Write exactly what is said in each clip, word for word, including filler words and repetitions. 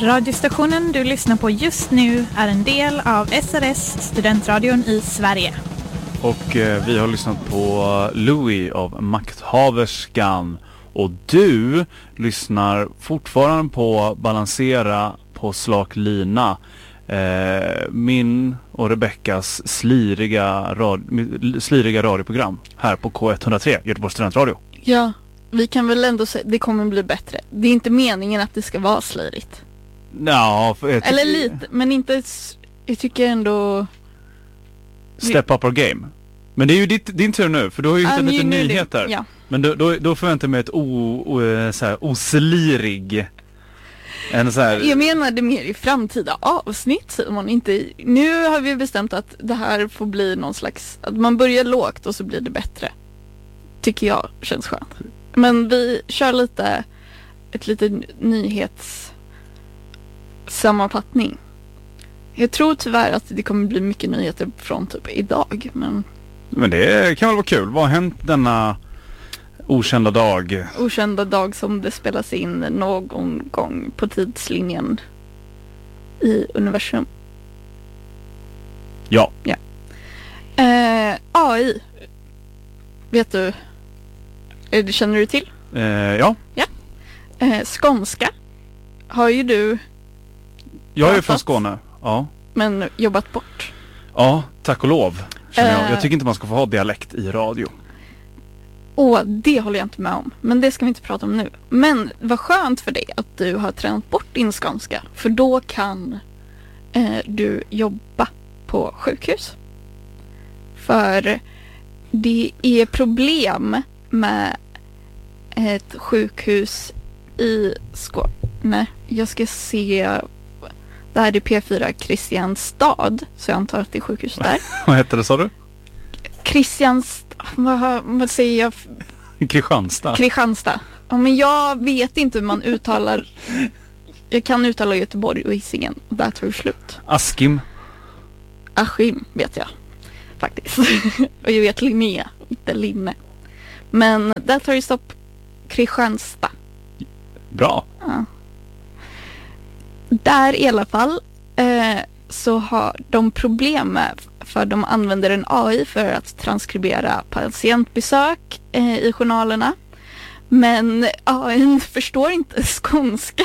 Radiostationen du lyssnar på just nu är en del av S R S, studentradion i Sverige. Och eh, vi har lyssnat på Louis av Makthaverskan. Och du lyssnar fortfarande på Balansera på slak lina. Eh, min och Rebeckas sliriga, rad, sliriga radioprogram här på K ett noll tre, Göteborgs studentradio. Ja, vi kan väl ändå säga det kommer bli bättre. Det är inte meningen att det ska vara slirigt. Ja, för jag Eller lite, men inte, jag tycker ändå... Step up our game. Men det är ju ditt, din tur nu, för du har ju hittat um, lite nu, nyheter. Det, ja. Men då, då, då förväntar jag mig ett o, o, så här, oslirig... En så här... Jag menade mer i framtida avsnitt, Simon. Inte, nu har vi bestämt att det här får bli någon slags... Att man börjar lågt och så blir det bättre. Tycker jag känns skönt. Men vi kör lite... Ett litet nyhetssammanfattning. Jag tror tyvärr att det kommer bli mycket nyheter från typ idag. Men, men det kan väl vara kul. Vad har hänt denna okända dag? Okända dag som det spelas in någon gång på tidslinjen i universum. Ja. ja. Eh, A I. Vet du? Det känner du till? Eh, ja. Ja. Eh, skånska har ju du. Jag är ju från Skåne. Ja. Men jobbat bort. Ja, tack och lov. Känner jag. Eh, jag tycker inte man ska få ha dialekt i radio. Åh, det håller jag inte med om. Men det ska vi inte prata om nu. Men vad skönt för dig att du har tränat bort din skånska. För då kan eh, du jobba på sjukhus. För det är problem med ett sjukhus i Skåne. Jag ska se... Det här är P fyra Kristianstad. Så jag antar att det är sjukhus där. Vad heter det, sa du? Kristianstad... Vad, vad säger jag? Kristianstad. Kristianstad. Ja, men jag vet inte hur man uttalar... Jag kan uttala Göteborg och Hisingen. Och där tar det slut. Askim. Askim vet jag. Faktiskt. Och jag vet Linnea, inte Linne. Men där tar det stopp. Kristianstad. Bra. Ja. Där i alla fall eh, så har de problem med, för de använder en A I för att transkribera patientbesök eh, i journalerna. Men A I förstår inte skånska.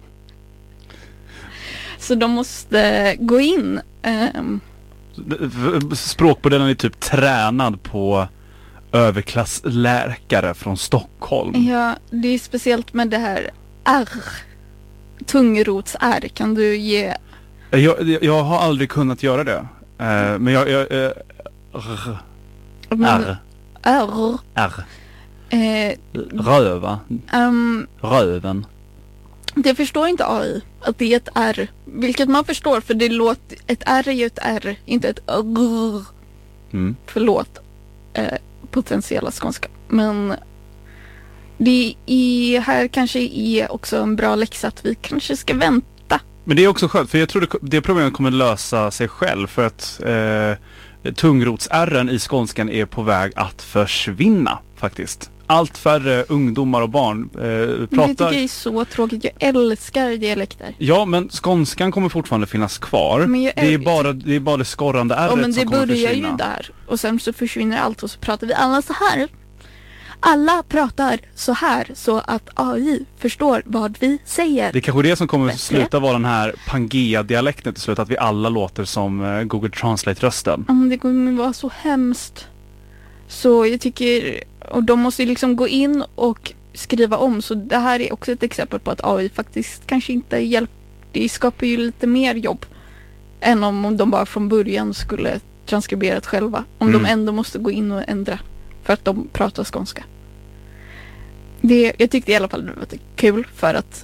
Så de måste gå in. Eh, Språkmodellen är typ tränad på överklassläkare från Stockholm. Ja, det är speciellt med det här R. Tungrots-R. Kan du ge... Jag, jag har aldrig kunnat göra det. Uh, men jag... jag uh, r. R. R. R. Eh, Röva. Um, Röven. Det förstår inte A I att det är ett R. Vilket man förstår, för det låter... Ett R är ju ett R, inte ett R. Mm. Förlåt. Eh, potentiella skånska. Men... Det är, här kanske är också en bra läxa att vi kanske ska vänta. Men det är också skönt, för jag tror det, det problemet kommer lösa sig själv. För att eh, tungrots-ärren i skånskan är på väg att försvinna faktiskt. Allt färre ungdomar och barn eh, pratar... Det tycker jag är så tråkigt. Jag älskar dialekter. Ja, men skånskan kommer fortfarande finnas kvar. Men jag äl... det, är bara, det är bara det skorrande ärret ja, men som kommer försvinna. Det börjar ju där. Och sen så försvinner allt och så pratar vi alla så här. Alla pratar så här så att A I förstår vad vi säger. Det är kanske det som kommer Bättre. sluta vara den här Pangea-dialekten till slut, att vi alla låter som uh, Google Translate-rösten. Mm, det kommer vara så hemskt. Så jag tycker, och de måste liksom gå in och skriva om. Så det här är också ett exempel på att A I faktiskt kanske inte hjälper. Det skapar ju lite mer jobb än om de bara från början skulle transkriberat själva. Om mm. de ändå måste gå in och ändra. För att de pratar skånska. Det, jag tyckte i alla fall det var kul för att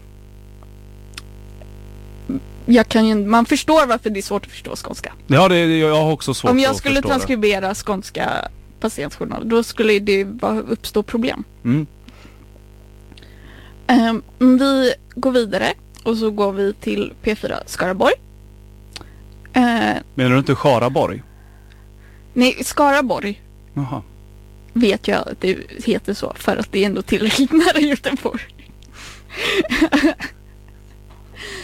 jag kan ju, man förstår varför det är svårt att förstå skånska. Ja, det, jag har också svårt att förstå. Om jag skulle transkribera det. skånska patientjournal, då skulle det uppstå problem. Mm. Um, vi går vidare och så går vi till P fyra Skaraborg. Uh, Menar du inte Skaraborg? Nej, Skaraborg. Jaha. Vet jag att det heter så för att det är ändå tillräckligt nära Göteborg.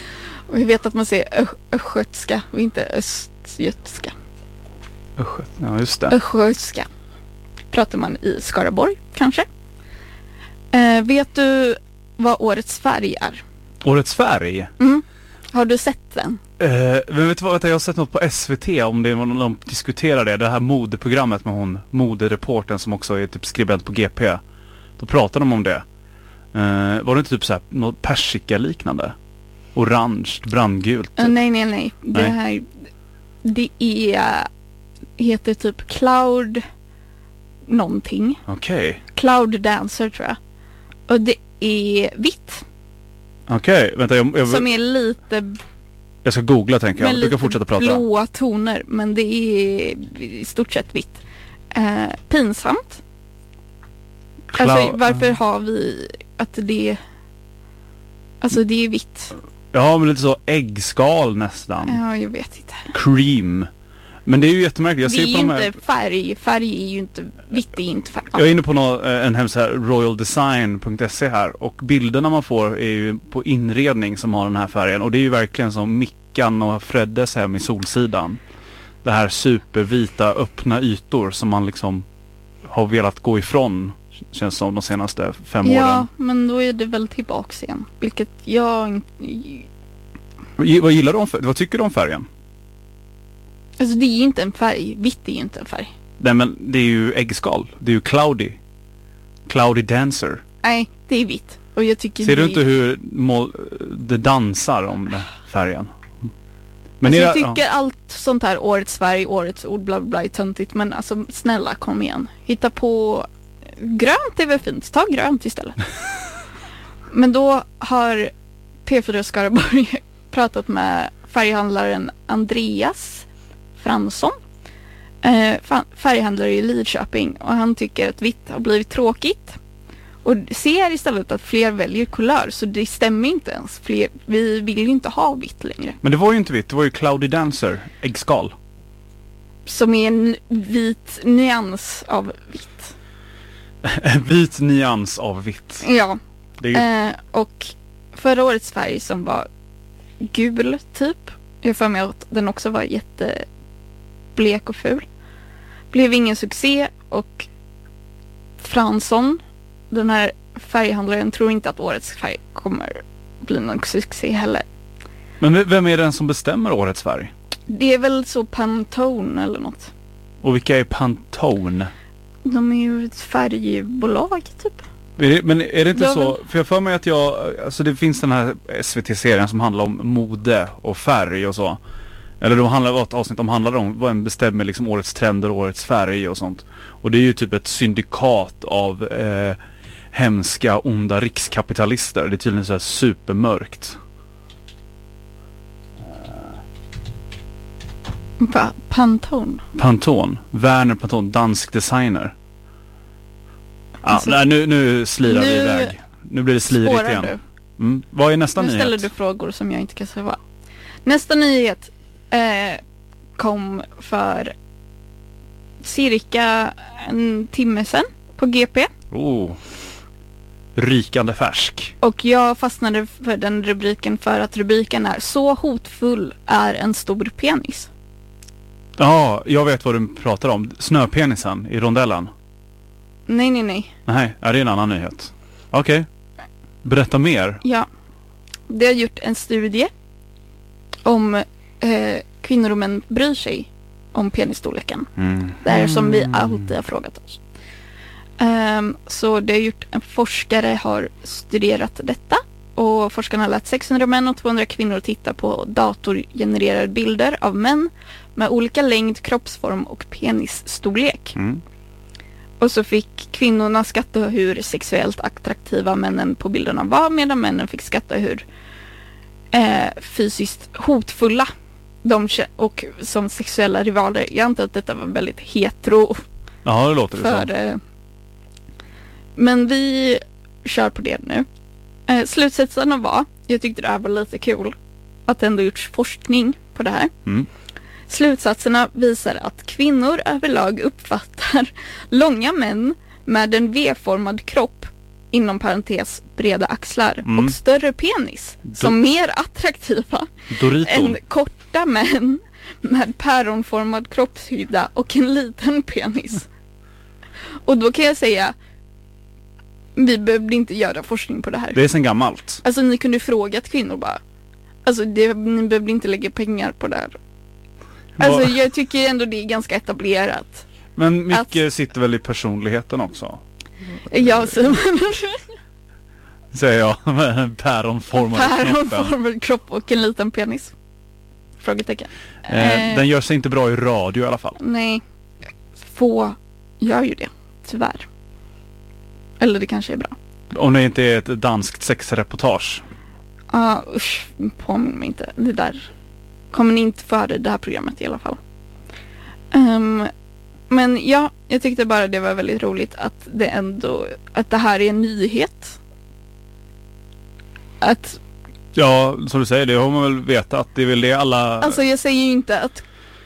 Och vi vet att man säger ö- östgötska och inte östgötska. Östgöt, ja just det. Östgötska pratar man i Skaraborg kanske. Eh, vet du vad årets färg är? Årets färg? Mm. Har du sett den? Uh, men vet du vad, vet du, jag har sett något på S V T om det, om de diskuterar det. Det här modeprogrammet med hon, modereporten som också är typ skribent på G P. Då pratar de om det. Uh, var det inte typ såhär något persika liknande? Orange, brandgult typ. Uh, nej, nej, nej. Det nej. här, det är, heter typ Cloud någonting. Okej. Okay. Cloud Dancer tror jag. Och det är vitt. Okej, okay. Vänta jag, jag... Som är lite... Jag ska googla tänker jag. Du kan fortsätta prata. Blåa toner, men det är i stort sett vitt. Eh, pinsamt. Cloud... Alltså varför har vi att det... Alltså det är vitt. Ja, men lite så äggskal nästan. Ja, jag vet inte. Cream. Men det är ju jättemärkligt. Jag det ser är på ju de här... inte färg. Färg är ju inte... Vitt är inte färg. Jag är inne på nå, en hemsida, royal design punkt se här. Och bilderna man får är ju på inredning som har den här färgen. Och det är ju verkligen som Mickan och Freddes hem i Solsidan. Det här supervita öppna ytor som man liksom har velat gå ifrån. Känns som de senaste fem ja, åren. Ja, men då är det väl tillbaks igen. Vilket jag inte... Vad gillar du om färgen? Vad tycker du om färgen? Alltså det är ju inte en färg. Vitt är ju inte en färg. Nej, men det är ju äggskal. Det är ju cloudy. Cloudy dancer. Nej, det är vitt. Och jag tycker Ser det... du inte hur mål... det dansar om det, färgen? Men alltså det, jag tycker ja. allt sånt här årets färg, årets ord, bla bla bla är töntigt. Men alltså snälla, kom igen. Hitta på... Grönt är väl fint. Ta grönt istället. Men då har P fyra Skaraborg pratat med färghandlaren Andreas Fransson. Eh, färghandlare i Lidköping. Och han tycker att vitt har blivit tråkigt. Och ser istället att fler väljer kulör. Så det stämmer inte ens. Fler, vi vill ju inte ha vitt längre. Men det var ju inte vitt. Det var ju Cloudy Dancer. Äggskal. Som är en vit nyans av vitt. En vit nyans av vitt. Ja. Det är ju... eh, och förra årets färg som var gul typ. Jag får med att den också var jätteblek och ful. Blev ingen succé och Fransson, den här färghandlaren, tror inte att årets färg kommer bli någon succé heller. Men vem är den som bestämmer årets färg? Det är väl så Pantone eller något. Och vilka är Pantone? De är ju ett färgbolag typ. Är det, men är det inte Jag så? vill... För jag för mig att jag... Alltså det finns den här S V T-serien som handlar om mode och färg och så. Eller då handlar det om ett avsnitt som handlar om vad en bestämmer liksom årets trender och årets färg och sånt. Och det är ju typ ett syndikat av eh, hemska, onda rikskapitalister. Det är tydligen så här supermörkt. Va? Pantone? Pantone. Werner Pantone, dansk designer. Ja, Alltså, nej, nu, nu slirar vi nu iväg. Nu blir det slirigt igen. Du. Mm. Vad är nästa nu nyhet? Nu ställer du frågor som jag inte kan svara. Nästa nyhet eh, kom för cirka en timme sedan på G P. Oh. Rykande färsk. Och jag fastnade för den rubriken för att rubriken är Så hotfull är en stor penis. Ja, jag vet vad du pratar om. Snöpenisen i rondellen. Nej, nej, nej. Nej, är det en annan nyhet? Okej. Okay. Berätta mer. Ja. Det har gjort en studie om eh, kvinnor och män bryr sig om penisstorleken. Mm. Det är som vi alltid har frågat oss. Um, så det har gjort, en forskare har studerat detta. Och forskarna lät sexhundra män och tvåhundra kvinnor titta på datorgenererade bilder av män med olika längd, kroppsform och penisstorlek. Mm. Och så fick kvinnorna skatta hur sexuellt attraktiva männen på bilderna var, medan männen fick skatta hur eh, fysiskt hotfulla de och som sexuella rivaler. Jag antar att detta var väldigt hetero. Ja, det låter det för, så. Eh, men vi kör på det nu. Eh, slutsatserna var, jag tyckte det här var lite kul, att det ändå gjorts forskning på det här. Mm. Slutsatserna visar att kvinnor överlag uppfattar långa män med en V-formad kropp, inom parentes breda axlar Mm. och större penis Do- som mer attraktiva Doriton. än korta män med päronformad kroppshydda och en liten penis. Och då kan jag säga, vi behövde inte göra forskning på det här. Det är sen gammalt. Alltså ni kunde fråga kvinnor bara. Alltså det, ni behövde inte lägga pengar på det här. Alltså Vad- jag tycker ändå det är ganska etablerat. Men mycket att- sitter väl i personligheten också. Jag så, Säger jag med en päronformad knoppen. päronformad kropp och en liten penis. Frågetecken. Eh, Eh, den gör sig inte bra i radio i alla fall. Nej, få gör ju det, tyvärr. Eller det kanske är bra. Om det inte är ett danskt sexreportage. Ja, uh, usch, påminn mig inte. Det där kommer ni inte före det här programmet i alla fall. Um, men ja, jag tyckte bara det var väldigt roligt att det ändå, att det här är en nyhet. Att, Ja, som du säger, det har man väl vetat. Det är väl det alla... alltså jag säger ju inte att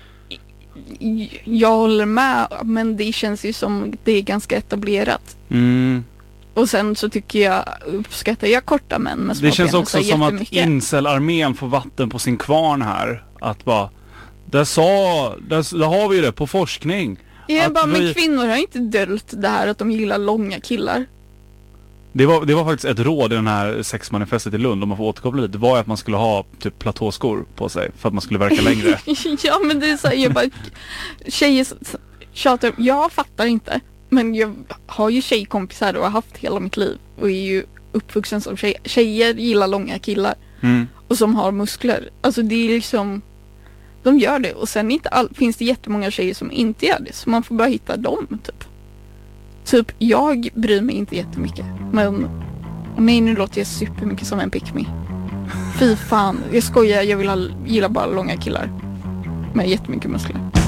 jag håller med, men det känns ju som det är ganska etablerat. Mm. Och sen så tycker jag, uppskattar jag korta män med små Det känns penisar också som att jättemycket. incelarmén får vatten på sin kvarn här. Att bara, där sa, där, där har vi ju det på forskning. Jag att bara, men vi- kvinnor har inte döljt det här att de gillar långa killar. Det var, det var faktiskt ett råd i den här sexmanifestet i Lund, om man får återkoppla lite. Det var ju att man skulle ha typ platåskor på sig för att man skulle verka längre. Ja, men det är så här, jag bara, tjejer s- tjatar, jag fattar inte. Men jag har ju tjejkompisar och har haft hela mitt liv och är ju uppvuxen som tjej. Tjejer gillar långa killar Mm. och som har muskler. Alltså det är liksom, de gör det. Och sen inte all, finns det jättemånga tjejer som inte gör det. Så man får bara hitta dem typ. Typ, jag bryr mig inte jättemycket. Men, nej nu låter jag supermycket som en pick me. Fy fan, jag skojar, jag vill ha, gillar bara långa killar. Med jättemycket muskler.